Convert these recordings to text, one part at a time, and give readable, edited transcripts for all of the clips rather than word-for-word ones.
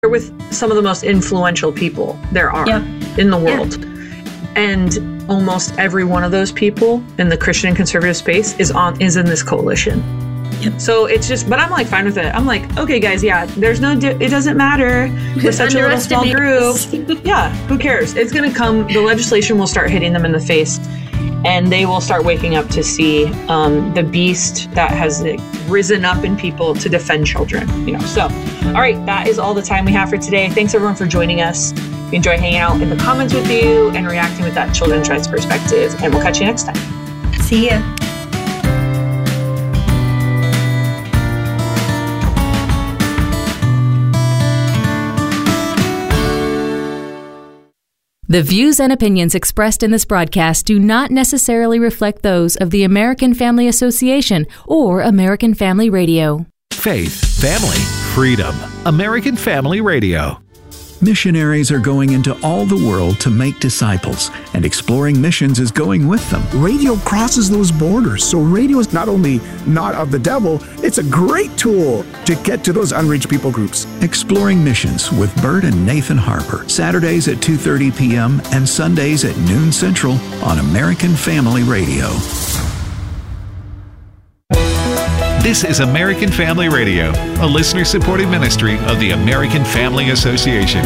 with some of the most influential people there are in the world. And almost every one of those people in the Christian and conservative space is in this coalition. So it's just, but I'm like fine with it. I'm like, okay, guys, there's no, it doesn't matter. We're such a little small group. Who cares? It's going to come. The legislation will start hitting them in the face, and they will start waking up to see the beast that has risen up in people to defend children. So, all right, that is all the time we have for today. Thanks everyone for joining us. We enjoy hanging out in the comments with you and reacting with that children's rights perspective. And we'll catch you next time. See ya. The views and opinions expressed in this broadcast do not necessarily reflect those of the American Family Association or American Family Radio. Faith, family, freedom. American Family Radio. Missionaries are going into all the world to make disciples, and Exploring Missions is going with them. Radio crosses those borders, so radio is not only not of the devil, it's a great tool to get to those unreached people groups. Exploring Missions with Bert and Nathan Harper, Saturdays at 2:30 p.m. and Sundays at noon Central on American Family Radio. This is American Family Radio, a listener-supported ministry of the American Family Association.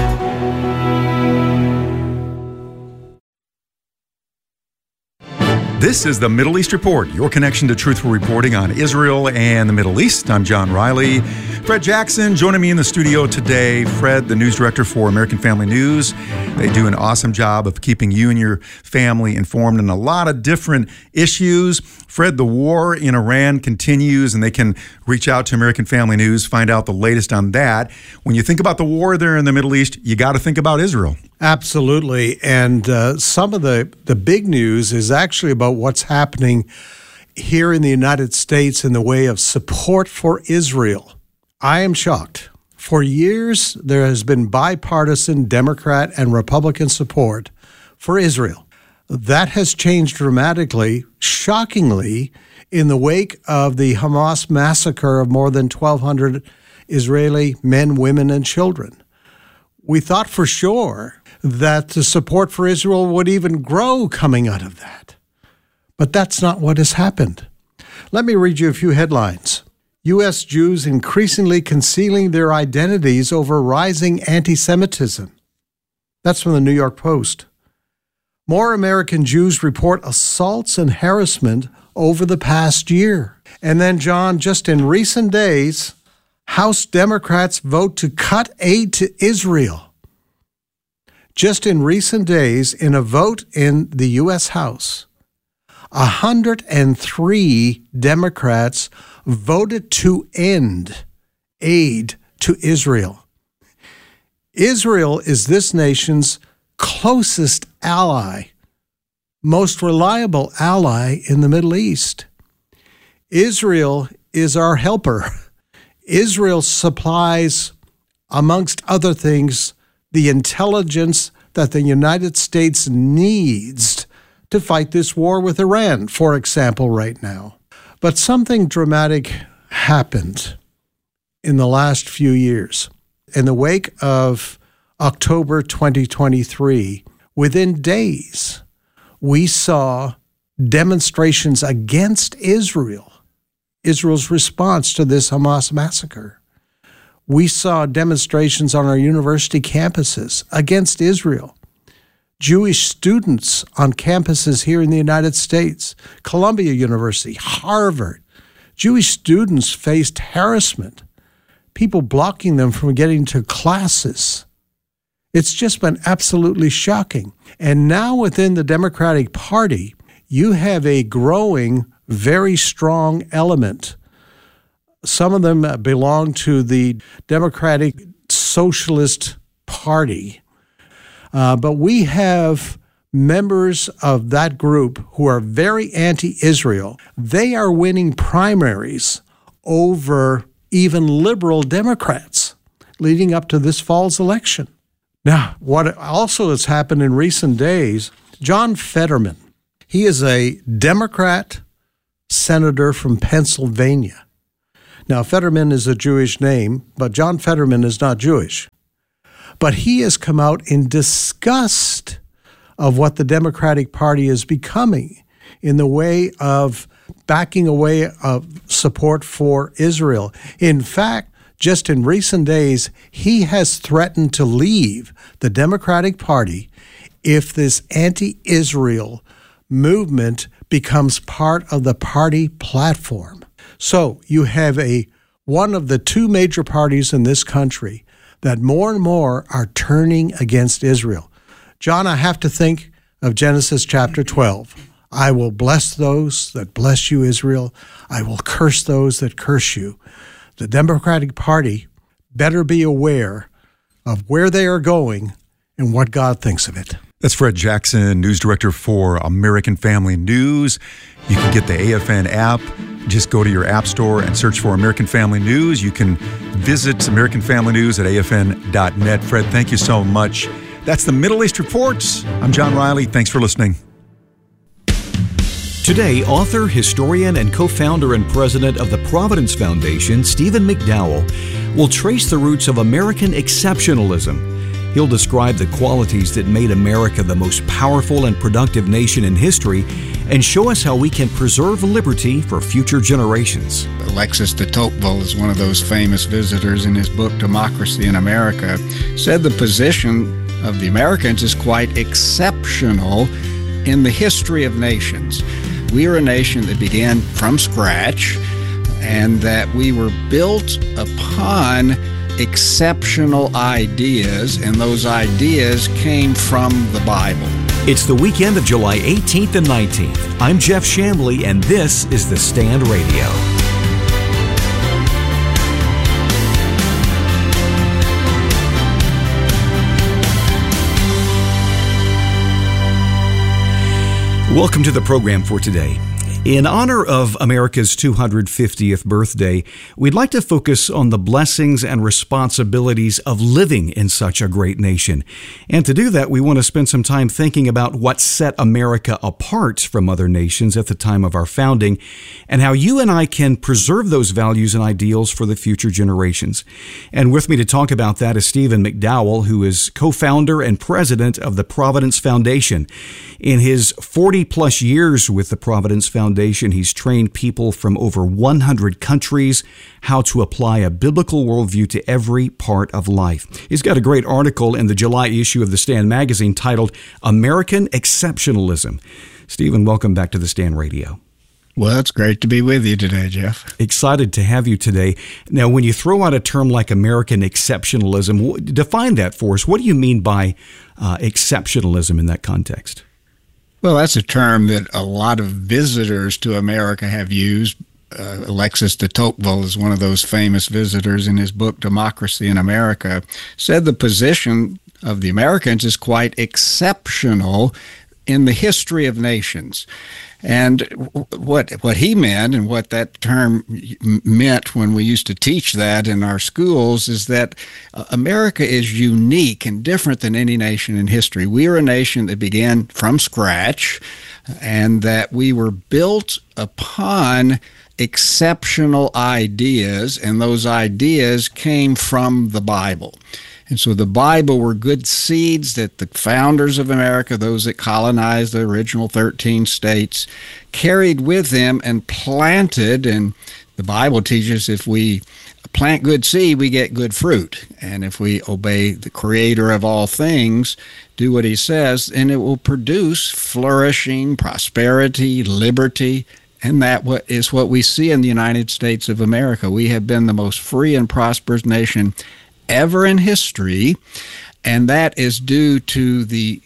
This is the Middle East Report, your connection to truthful reporting on Israel and the Middle East. I'm John Riley. Fred Jackson joining me in the studio today. Fred, the news director for American Family News. They do an awesome job of keeping you and your family informed on a lot of different issues. Fred, the war in Iran continues, and they can reach out to American Family News, find out the latest on that. When you think about the war there in the Middle East, you got to think about Israel. Absolutely. And some of the big news is actually about what's happening here in the United States in the way of support for Israel. I am shocked. For years, there has been bipartisan Democrat and Republican support for Israel. That has changed dramatically, shockingly, in the wake of the Hamas massacre of more than 1,200 Israeli men, women, and children. We thought for sure that the support for Israel would even grow coming out of that. But that's not what has happened. Let me read you a few headlines. U.S. Jews increasingly concealing their identities over rising anti-Semitism. That's from the New York Post. More American Jews report assaults and harassment over the past year. And then, John, just in recent days, House Democrats vote to cut aid to Israel. Just in recent days, in a vote in the U.S. House, 103 Democrats voted to end aid to Israel. Israel is this nation's closest ally, most reliable ally in the Middle East. Israel is our helper. Israel supplies, amongst other things, the intelligence that the United States needs to fight this war with Iran, for example, right now. But something dramatic happened in the last few years. In the wake of October 2023, within days, we saw demonstrations against Israel, Israel's response to this Hamas massacre. We saw demonstrations on our university campuses against Israel. Jewish students on campuses here in the United States, Columbia University, Harvard, Jewish students faced harassment, people blocking them from getting to classes. It's just been absolutely shocking. And now within the Democratic Party, you have a growing, very strong element. Some of them belong to the Democratic Socialist Party. But we have members of that group who are very anti-Israel. They are winning primaries over even liberal Democrats leading up to this fall's election. Now, what also has happened in recent days, John Fetterman, he is a Democrat senator from Pennsylvania. Now, Fetterman is a Jewish name, but John Fetterman is not Jewish. But he has come out in disgust of what the Democratic Party is becoming in the way of backing away of support for Israel. In fact, just in recent days, he has threatened to leave the Democratic Party if this anti-Israel movement becomes part of the party platform. So you have one of the two major parties in this country that more and more are turning against Israel. John, I have to think of Genesis chapter 12. I will bless those that bless you, Israel. I will curse those that curse you. The Democratic Party better be aware of where they are going and what God thinks of it. That's Fred Jackson, news director for American Family News. You can get the AFN app. Just go to your app store and search for American Family News. You can visit American Family News at afn.net. Fred, thank you so much. That's the Middle East Report. I'm John Riley. Thanks for listening. Today, author, historian, and co-founder and president of the Providence Foundation, Stephen McDowell, will trace the roots of American exceptionalism. He'll describe the qualities that made America the most powerful and productive nation in history and show us how we can preserve liberty for future generations. Alexis de Tocqueville is one of those famous visitors in his book, Democracy in America, said the position of the Americans is quite exceptional in the history of nations. We are a nation that began from scratch and that we were built upon exceptional ideas, and those ideas came from the Bible. It's the weekend of July 18th and 19th. I'm Jeff Chambly, and this is The Stand Radio. Welcome to the program for today. In honor of America's 250th birthday, we'd like to focus on the blessings and responsibilities of living in such a great nation. And to do that, we want to spend some time thinking about what set America apart from other nations at the time of our founding, and how you and I can preserve those values and ideals for the future generations. And with me to talk about that is Stephen McDowell, who is co-founder and president of the Providence Foundation. In his 40-plus years with the Providence Foundation, he's trained people from over 100 countries how to apply a biblical worldview to every part of life. He's got a great article in the July issue of The Stand magazine titled American Exceptionalism. Stephen, welcome back to The Stand Radio. Well, it's great to be with you today, Jeff. Excited to have you today. Now, when you throw out a term like American exceptionalism, define that for us. What do you mean by exceptionalism in that context? Well, that's a term that a lot of visitors to America have used. Alexis de Tocqueville is one of those famous visitors in his book, Democracy in America, said the position of the Americans is quite exceptional in the history of nations. And what he meant, and what that term meant when we used to teach that in our schools, is that America is unique and different than any nation in history. We are a nation that began from scratch, and that we were built upon exceptional ideas, and those ideas came from the Bible. And so the Bible were good seeds that the founders of America, those that colonized the original 13 states, carried with them and planted. And the Bible teaches if we plant good seed, we get good fruit. And if we obey the Creator of all things, do what He says, and it will produce flourishing, prosperity, liberty. And that is what we see in the United States of America. We have been the most free and prosperous nation ever in history, and that is due to the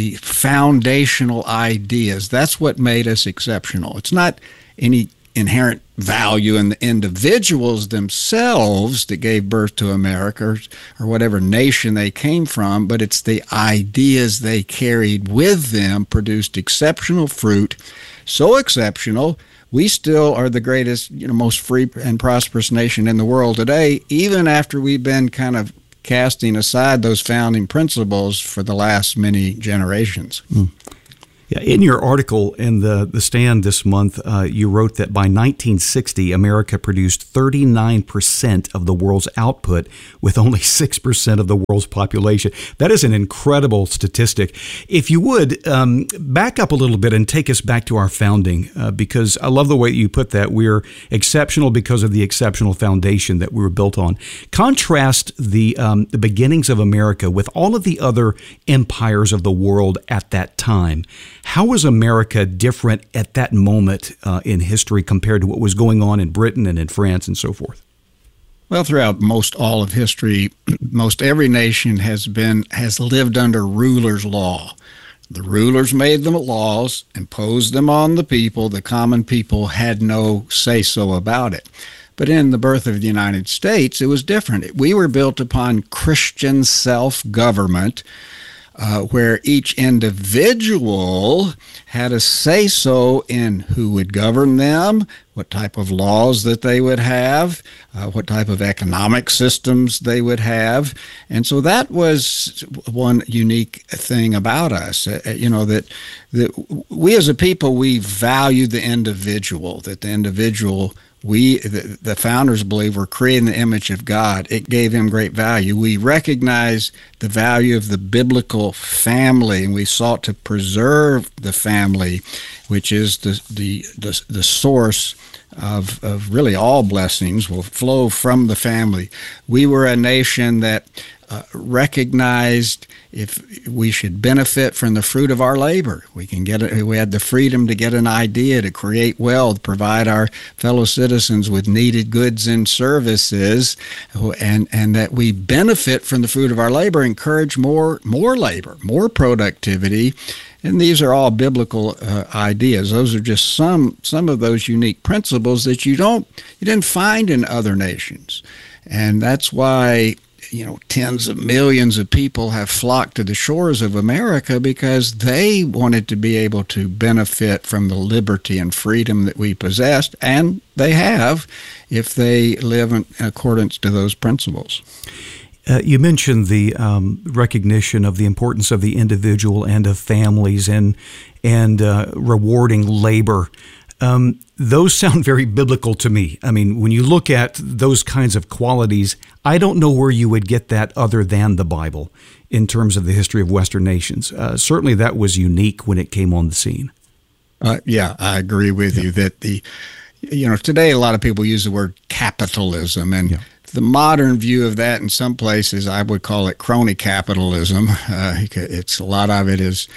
foundational ideas. That's what made us exceptional. It's not any inherent value in the individuals themselves that gave birth to America or whatever nation they came from, but it's the ideas they carried with them produced exceptional fruit, so exceptional we still are the greatest, most free and prosperous nation in the world today, even after we've been kind of casting aside those founding principles for the last many generations. Yeah, in your article in the Stand this month, you wrote that by 1960, America produced 39% of the world's output with only 6% of the world's population. That is an incredible statistic. If you would, back up a little bit and take us back to our founding, because I love the way you put that. We're exceptional because of the exceptional foundation that we were built on. Contrast the beginnings of America with all of the other empires of the world at that time. How was America different at that moment in history compared to what was going on in Britain and in France and so forth? Well, throughout most all of history, most every nation has lived under ruler's law. The rulers made the laws, imposed them on the people. The common people had no say-so about it. But in the birth of the United States, it was different. We were built upon Christian self-government, where each individual had a say-so in who would govern them, what type of laws that they would have, what type of economic systems they would have. And so that was one unique thing about us, that we as a people, we value the individual, that the individual, the founders believe we're creating the image of God. It gave him great value. We recognize the value of the biblical family, and we sought to preserve the family, which is the source of really all blessings will flow from the family. We were a nation that recognized if we should benefit from the fruit of our labor. We had the freedom to get an idea, to create wealth, provide our fellow citizens with needed goods and services, and that we benefit from the fruit of our labor, encourage more labor, more productivity. And these are all biblical ideas. Those are just some of those unique principles that you didn't find in other nations. And that's why tens of millions of people have flocked to the shores of America, because they wanted to be able to benefit from the liberty and freedom that we possessed, and they have if they live in accordance to those principles. You mentioned the recognition of the importance of the individual and of families and rewarding labor. Those sound very biblical to me. I mean, when you look at those kinds of qualities, I don't know where you would get that other than the Bible in terms of the history of Western nations. Certainly that was unique when it came on the scene. Yeah, I agree with you that today a lot of people use the word capitalism, and the modern view of that in some places, I would call it crony capitalism. It's a lot of it is,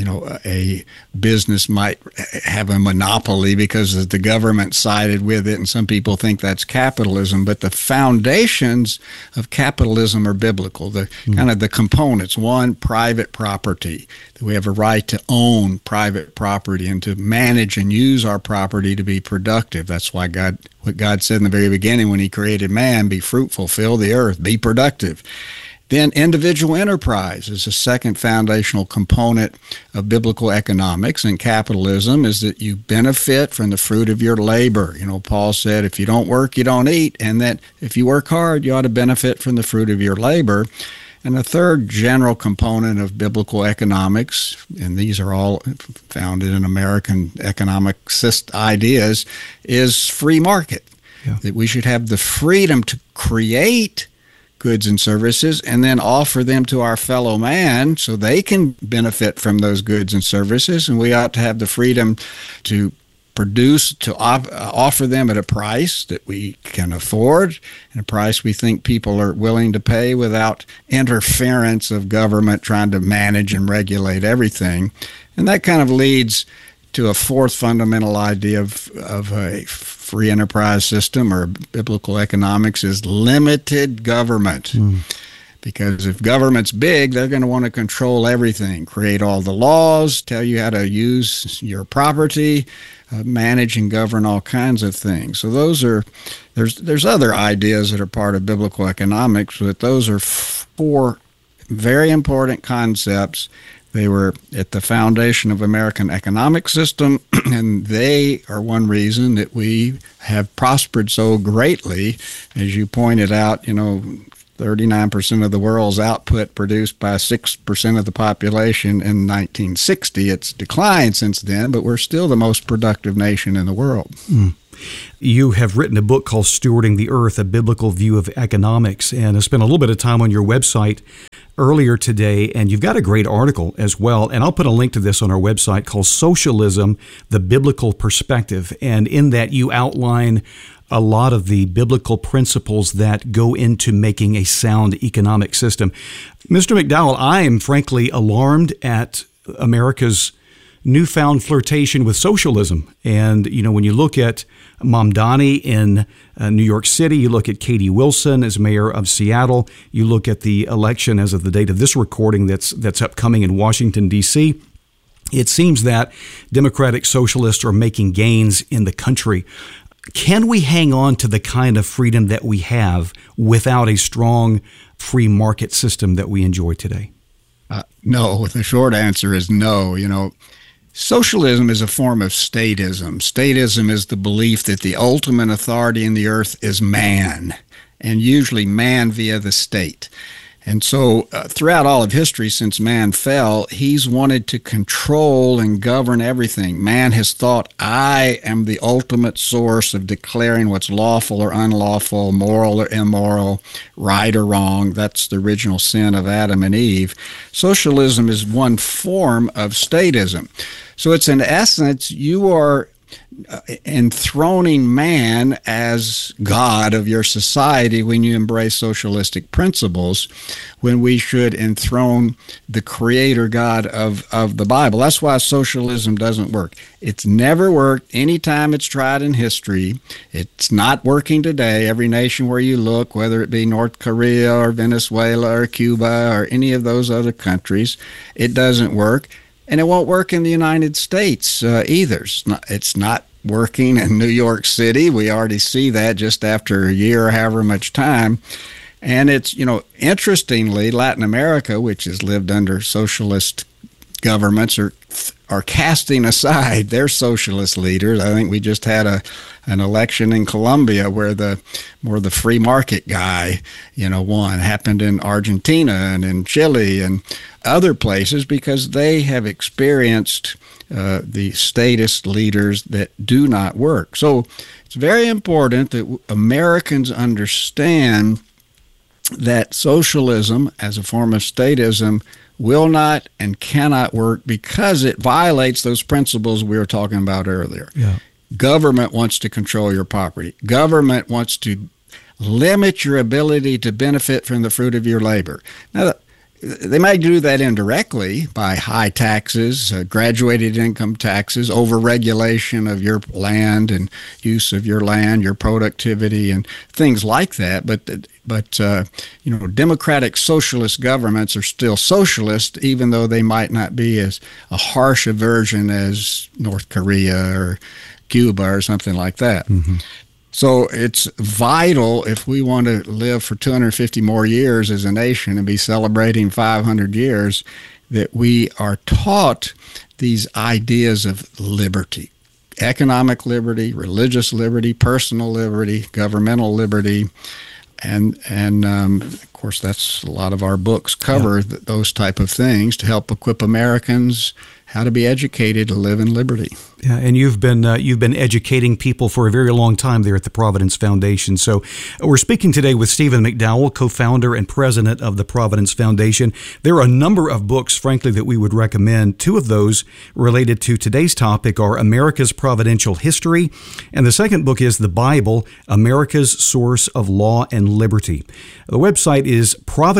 a business might have a monopoly because the government sided with it, and some people think that's capitalism. But the foundations of capitalism are biblical. Kind of the components. One, private property. We have a right to own private property and to manage and use our property to be productive. That's why what God said in the very beginning when he created man, be fruitful, fill the earth, be productive. Then individual enterprise is a second foundational component of biblical economics, and capitalism is that you benefit from the fruit of your labor. Paul said, if you don't work, you don't eat, and that if you work hard, you ought to benefit from the fruit of your labor. And the third general component of biblical economics, and these are all founded in American economic ideas, is free market. Yeah. That we should have the freedom to create goods and services and then offer them to our fellow man so they can benefit from those goods and services. And we ought to have the freedom to produce, to offer them at a price that we can afford, and a price we think people are willing to pay without interference of government trying to manage and regulate everything. And that kind of leads to a fourth fundamental idea of a free enterprise system or biblical economics is limited government. Because if government's big, they're going to want to control everything, create all the laws, tell you how to use your property, manage and govern all kinds of things. So there's other ideas that are part of biblical economics, but those are four very important concepts. They were at the foundation of American economic system, and they are one reason that we have prospered so greatly. As you pointed out, 39% of the world's output produced by 6% of the population in 1960. It's declined since then, but we're still the most productive nation in the world. You have written a book called Stewarding the Earth, A Biblical View of Economics, and I spent a little bit of time on your website earlier today, and you've got a great article as well, and I'll put a link to this on our website called Socialism, the Biblical Perspective, and in that you outline a lot of the biblical principles that go into making a sound economic system. Mr. McDowell, I am frankly alarmed at America's newfound flirtation with socialism. And, when you look at Mamdani in New York City, you look at Katie Wilson as mayor of Seattle, you look at the election as of the date of this recording that's upcoming in Washington, D.C., it seems that Democratic socialists are making gains in the country. Can we hang on to the kind of freedom that we have without a strong free market system that we enjoy today? No. The short answer is no. Socialism is a form of statism. Statism is the belief that the ultimate authority in the earth is man, and usually man via the state. And so throughout all of history, since man fell, he's wanted to control and govern everything. Man has thought, I am the ultimate source of declaring what's lawful or unlawful, moral or immoral, right or wrong. That's the original sin of Adam and Eve. Socialism is one form of statism. So it's in essence, you are enthroning man as God of your society when you embrace socialistic principles, when we should enthrone the creator God of the Bible. That's why socialism doesn't work. It's never worked any time it's tried in history. It's not working today. Every nation where you look, whether it be North Korea or Venezuela or Cuba or any of those other countries, it doesn't work. And it won't work in the United States either. It's not working in New York City. We already see that just after a year or however much time. And it's, interestingly, Latin America, which has lived under socialist governments, are casting aside their socialist leaders. I think we just had an election in Colombia where the free market guy, won. It happened in Argentina and in Chile and other places because they have experienced the statist leaders that do not work. So it's very important that Americans understand that socialism as a form of statism will not and cannot work because it violates those principles we were talking about earlier. Yeah. Government wants to control your property. Government wants to limit your ability to benefit from the fruit of your labor. Now, they might do that indirectly by high taxes, graduated income taxes, over-regulation of your land and use of your land, your productivity, and things like that. But democratic socialist governments are still socialist, even though they might not be as a harsh a version as North Korea or Cuba or something like that. Mm-hmm. So it's vital if we want to live for 250 more years as a nation and be celebrating 500 years that we are taught these ideas of liberty, economic liberty, religious liberty, personal liberty, governmental liberty. And of course, that's a lot of our books cover those type of things to help equip Americans how to be educated to live in liberty. Yeah, and you've been educating people for a very long time there at the Providence Foundation. So we're speaking today with Stephen McDowell, co-founder and president of the Providence Foundation. There are a number of books, frankly, that we would recommend. Two of those related to today's topic are America's Providential History, and the second book is The Bible, America's Source of Law and Liberty. The website is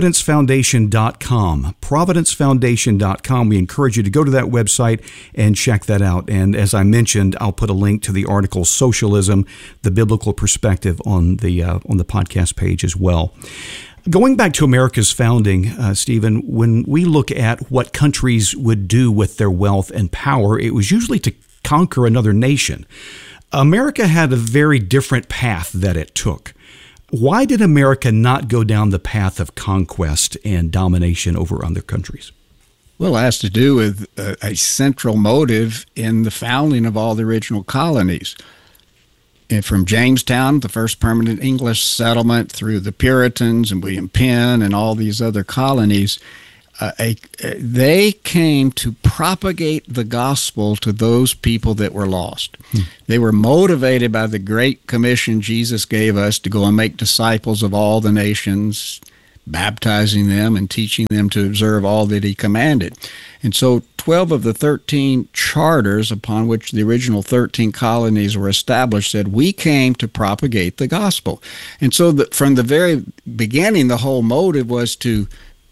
providencefoundation.com. providencefoundation.com. We encourage you to go to that website and check that out. And as I mentioned, I'll put a link to the article Socialism, the Biblical Perspective on the podcast page as well. Going back to America's founding, Stephen, when we look at what countries would do with their wealth and power, it was usually to conquer another nation. America had a very different path that it took. Why did America not go down the path of conquest and domination over other countries? Well, it has to do with a central motive in the founding of all the original colonies. from Jamestown, the first permanent English settlement, through the Puritans and William Penn and all these other colonies, they came to propagate the gospel to those people that were lost. They were motivated by the great commission Jesus gave us to go and make disciples of all the nations, baptizing them and teaching them to observe all that he commanded. And so 12 of the 13 charters upon which the original 13 colonies were established said, we came to propagate the gospel. And so from the very beginning, the whole motive was to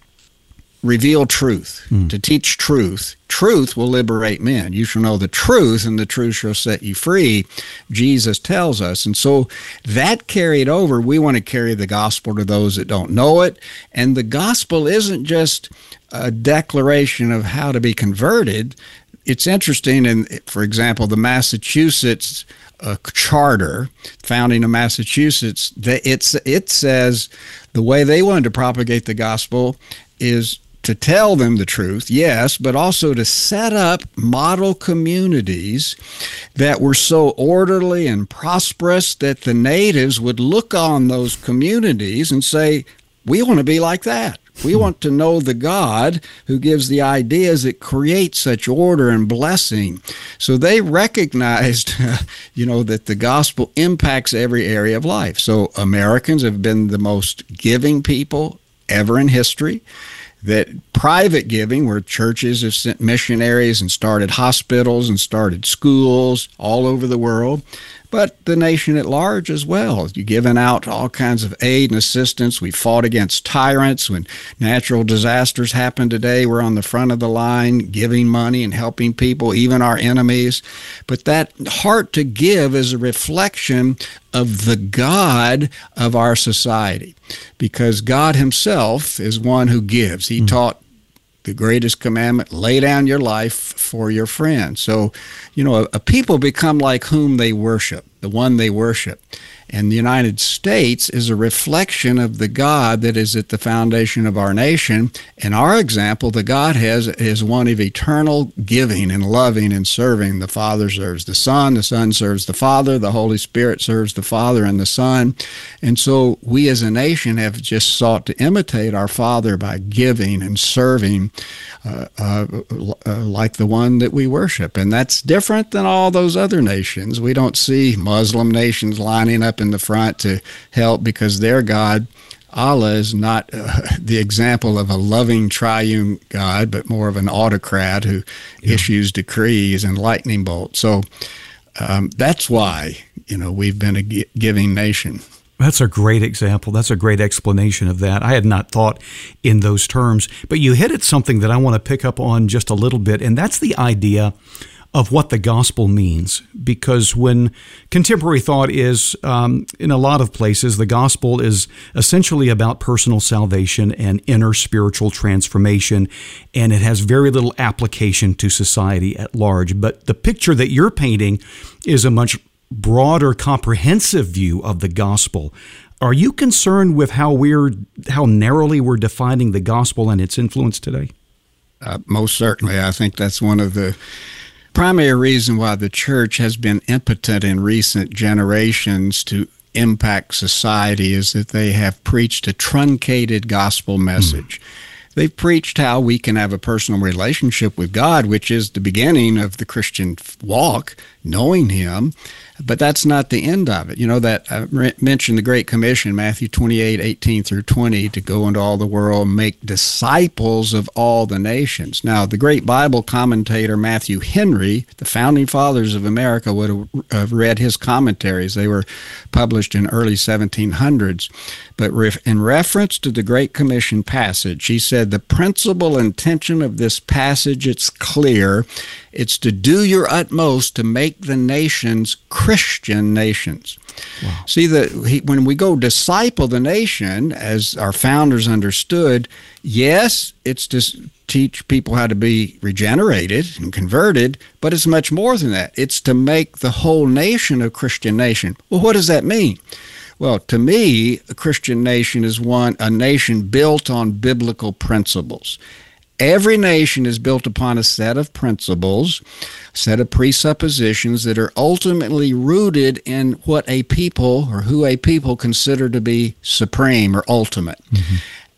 reveal truth, to teach truth. Truth will liberate men. You shall know the truth, and the truth shall set you free, Jesus tells us. And so that carried over. We want to carry the gospel to those that don't know it. And the gospel isn't just a declaration of how to be converted. It's interesting, and for example, the Massachusetts charter, founding of Massachusetts, it says the way they wanted to propagate the gospel is to tell them the truth, yes, but also to set up model communities that were so orderly and prosperous that the natives would look on those communities and say, we want to be like that. We want to know the God who gives the ideas that create such order and blessing. So they recognized, that the gospel impacts every area of life. So Americans have been the most giving people ever in history. That private giving, where churches have sent missionaries and started hospitals and started schools all over the world, but the nation at large as well. You're giving out all kinds of aid and assistance. We fought against tyrants. When natural disasters happen today, we're on the front of the line giving money and helping people, even our enemies. But that heart to give is a reflection of the God of our society, because God himself is one who gives. He taught the greatest commandment, lay down your life for your friends. So, a people become like whom they worship, the one they worship. And the United States is a reflection of the God that is at the foundation of our nation. And our example, the Godhead, is one of eternal giving and loving and serving. The Father serves the Son serves the Father, the Holy Spirit serves the Father and the Son. And so we as a nation have just sought to imitate our Father by giving and serving like the one that we worship. And that's different than all those other nations. We don't see Muslim nations lining up in the front to help because their God, Allah, is not the example of a loving triune God, but more of an autocrat who issues decrees and lightning bolts. So that's why, we've been a giving nation. That's a great example. That's a great explanation of that. I had not thought in those terms, but you hit at something that I want to pick up on just a little bit, and that's the idea of what the gospel means. Because when contemporary thought is, in a lot of places, the gospel is essentially about personal salvation and inner spiritual transformation, and it has very little application to society at large. But the picture that you're painting is a much broader, comprehensive view of the gospel. Are you concerned with how narrowly we're defining the gospel and its influence today? Most certainly. I think that's one of the primary reason why the church has been impotent in recent generations to impact society is that they have preached a truncated gospel message. They've preached how we can have a personal relationship with God, which is the beginning of the Christian walk, knowing Him, but that's not the end of it. That I mentioned the Great Commission, Matthew 28:18-20, to go into all the world and make disciples of all the nations. Now, the great Bible commentator Matthew Henry, the founding fathers of America, would have read his commentaries. They were published in early 1700s. But in reference to the Great Commission passage, he said, the principal intention of this passage, it's clear. It's to do your utmost to make the nations Christian nations. Wow. See, when we go disciple the nation, as our founders understood, yes, it's to teach people how to be regenerated and converted, but it's much more than that. It's to make the whole nation a Christian nation. Well, what does that mean? Well, to me, a Christian nation is a nation built on biblical principles. Every nation is built upon a set of principles, a set of presuppositions that are ultimately rooted in what a people or who a people consider to be supreme or ultimate. Mm-hmm.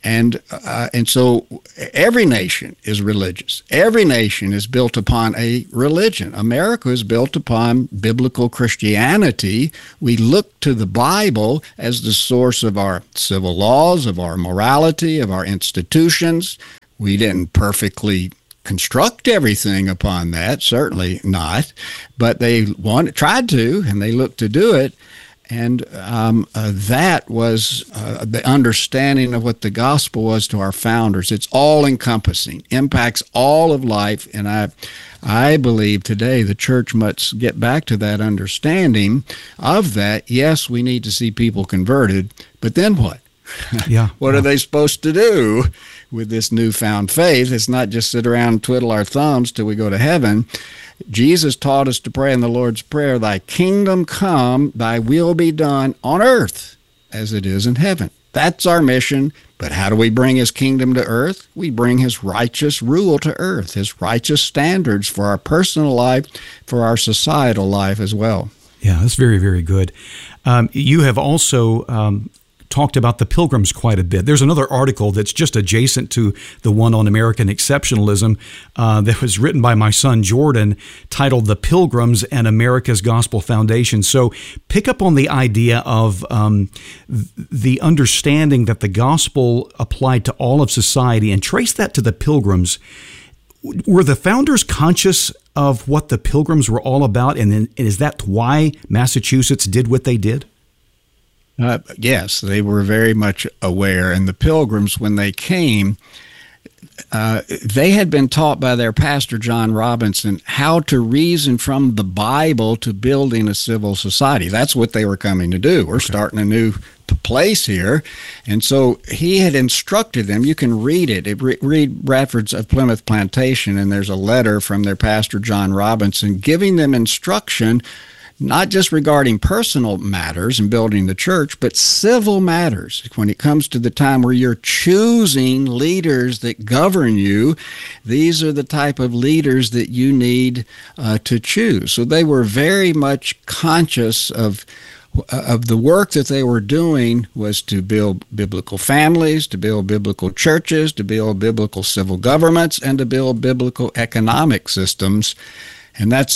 And so every nation is religious. Every nation is built upon a religion. America is built upon biblical Christianity. We look to the Bible as the source of our civil laws, of our morality, of our institutions. We didn't perfectly construct everything upon that, certainly not, but they tried to, and they looked to do it. And that was the understanding of what the gospel was to our founders. It's all-encompassing, impacts all of life, and I believe today the church must get back to that understanding of that. Yes, we need to see people converted, but then what? Yeah. What are they supposed to do with this newfound faith? It's not just sit around and twiddle our thumbs till we go to heaven. Jesus taught us to pray in the Lord's Prayer, "Thy kingdom come, thy will be done on earth as it is in heaven." That's our mission. But how do we bring his kingdom to earth? We bring his righteous rule to earth, his righteous standards for our personal life, for our societal life as well. Yeah, that's very, very good. You have also talked about the Pilgrims quite a bit. There's another article that's just adjacent to the one on American exceptionalism that was written by my son Jordan, titled "The Pilgrims and America's Gospel Foundation." So pick up on the idea of the understanding that the gospel applied to all of society and trace that to the Pilgrims. Were the founders conscious of what the Pilgrims were all about? And is that why Massachusetts did what they did? Yes, they were very much aware. And the Pilgrims, when they came, they had been taught by their pastor, John Robinson, how to reason from the Bible to building a civil society. That's what they were coming to do. We're starting a new place here. And so he had instructed them. You can read it. Read Bradford's of Plymouth Plantation, and there's a letter from their pastor, John Robinson, giving them instruction not just regarding personal matters and building the church, but civil matters. When it comes to the time where you're choosing leaders that govern you, these are the type of leaders that you need to choose. So they were very much conscious of the work that they were doing was to build biblical families, to build biblical churches, to build biblical civil governments, and to build biblical economic systems. And that's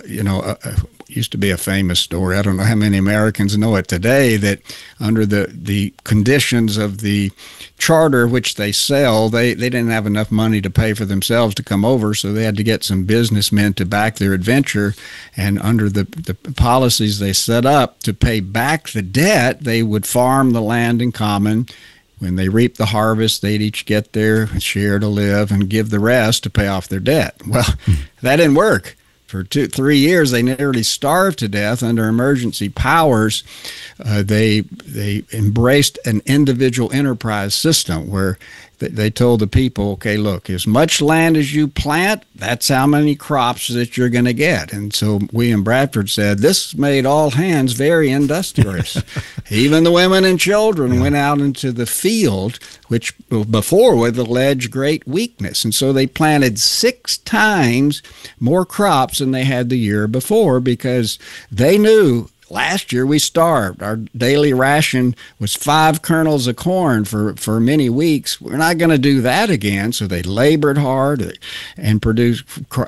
used to be a famous story. I don't know how many Americans know it today, that under the conditions of the charter which they sell, they didn't have enough money to pay for themselves to come over, so they had to get some businessmen to back their adventure. And under the policies they set up to pay back the debt, they would farm the land in common. When they reaped the harvest, they'd each get their share to live and give the rest to pay off their debt. Well, that didn't work. For 3 years, they nearly starved to death under emergency powers. They embraced an individual enterprise system where they told the people, okay, look, as much land as you plant, that's how many crops that you're going to get. And so William Bradford said, this made all hands very industrious. Even the women and children went out into the field, which before would allege great weakness. And so they planted 6 times more crops than they had the year before, because they knew last year we starved. Our daily ration was 5 kernels of corn for many weeks. We're not going to do that again. So they labored hard and produced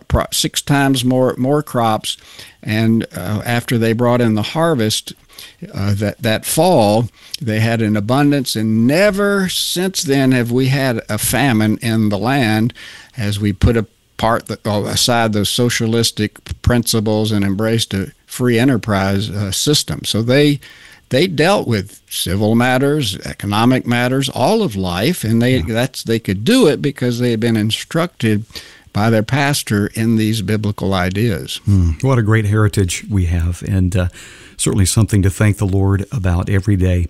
6 times more crops. And after they brought in the harvest that fall, they had an abundance. And never since then have we had a famine in the land, as we put aside those socialistic principles and embraced a free enterprise system. So they dealt with civil matters, economic matters, all of life, and they could do it because they had been instructed by their pastor in these biblical ideas. What a great heritage we have, and certainly something to thank the Lord about every day.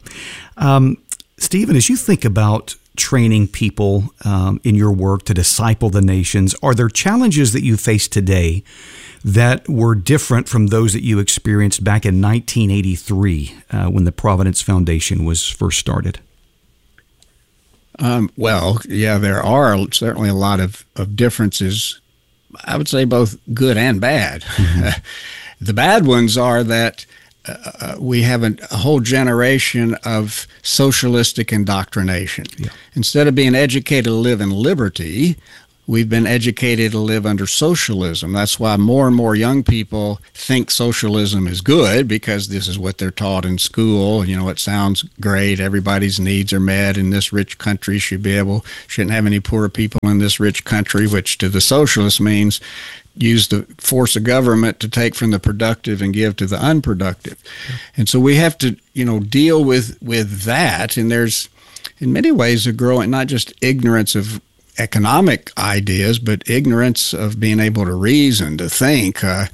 Stephen, as you think about training people in your work to disciple the nations, are there challenges that you face today that were different from those that you experienced back in 1983 when the Providence Foundation was first started? Well, yeah, there are certainly a lot of differences. I would say both good and bad. Mm-hmm. The bad ones are that we have a whole generation of socialistic indoctrination. Yeah. Instead of being educated to live in liberty, we've been educated to live under socialism. That's why more and more young people think socialism is good, because this is what they're taught in school. You know, it sounds great. Everybody's needs are met in this rich country. Shouldn't have any poor people in this rich country, which to the socialists means use the force of government to take from the productive and give to the unproductive. And so we have to, deal with that. And there's, in many ways, a growing, not just ignorance of economic ideas, but ignorance of being able to reason, to think. Our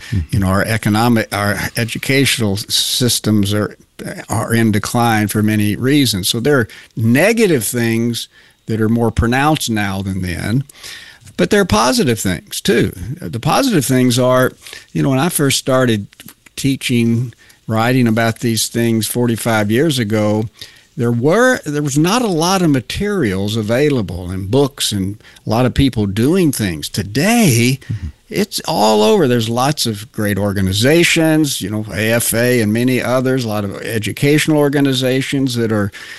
educational systems are in decline for many reasons. So there are negative things that are more pronounced now than then. But there are positive things, too. The positive things are, when I first started teaching, writing about these things 45 years ago, there was not a lot of materials available and books and a lot of people doing things. Today, it's all over. There's lots of great organizations, AFA and many others, a lot of educational organizations that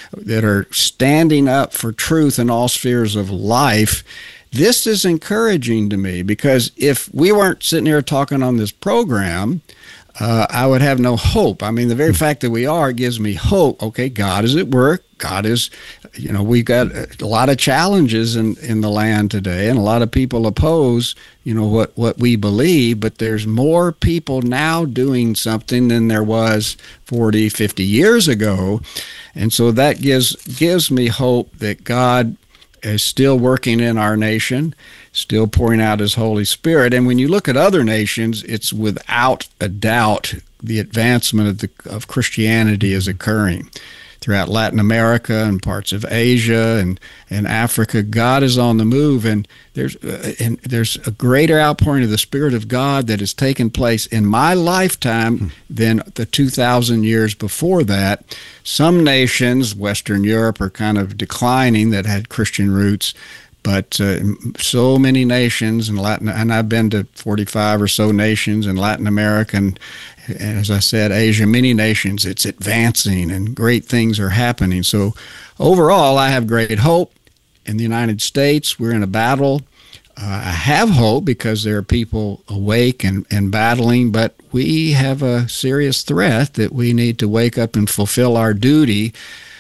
are standing up for truth in all spheres of life. This is encouraging to me, because if we weren't sitting here talking on this program, I would have no hope. I mean, the very fact that we are gives me hope. Okay, God is at work. God is, we've got a lot of challenges in the land today, and a lot of people oppose, what we believe, but there's more people now doing something than there was 40, 50 years ago. And so that gives me hope that God is still working in our nation, still pouring out His Holy Spirit. And when you look at other nations, it's without a doubt the advancement of Christianity is occurring. Throughout Latin America and parts of Asia and Africa, God is on the move, and there's a greater outpouring of the Spirit of God that has taken place in my lifetime than the 2,000 years before that. Some nations, Western Europe, are kind of declining that had Christian roots, but so many nations in Latin, and I've been to 45 or so nations in Latin America, and as I said, Asia, many nations, it's advancing and great things are happening. So overall, I have great hope. In the United States, we're in a battle. I have hope because there are people awake and battling, but we have a serious threat that we need to wake up and fulfill our duty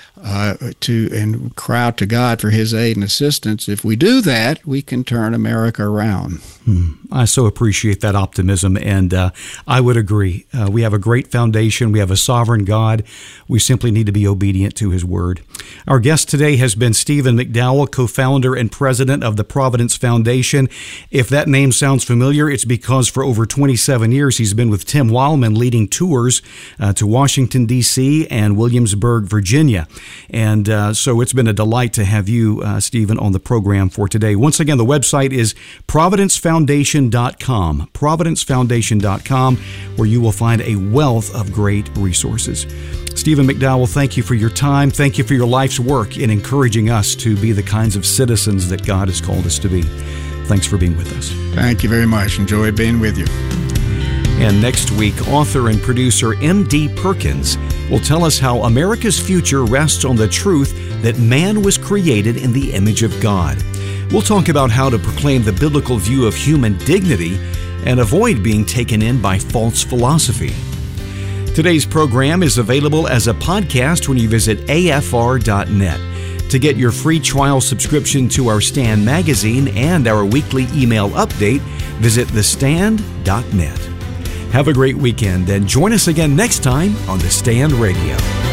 and cry out to God for His aid and assistance. If we do that, we can turn America around. I so appreciate that optimism, and I would agree. We have a great foundation. We have a sovereign God. We simply need to be obedient to His word. Our guest today has been Stephen McDowell, co-founder and president of the Providence Foundation. If that name sounds familiar, it's because for over 27 years he's been with Tim Wildman leading tours to Washington, D.C. and Williamsburg, Virginia. And so it's been a delight to have you, Stephen, on the program for today. Once again, the website is providencefoundation.com, providencefoundation.com, where you will find a wealth of great resources. Stephen McDowell, thank you for your time. Thank you for your life's work in encouraging us to be the kinds of citizens that God has called us to be. Thanks for being with us. Thank you very much. Enjoyed being with you. And next week, author and producer M.D. Perkins will tell us how America's future rests on the truth that man was created in the image of God. We'll talk about how to proclaim the biblical view of human dignity and avoid being taken in by false philosophy. Today's program is available as a podcast when you visit afr.net. To get your free trial subscription to our Stand magazine and our weekly email update, visit thestand.net. Have a great weekend and join us again next time on The Stand Radio.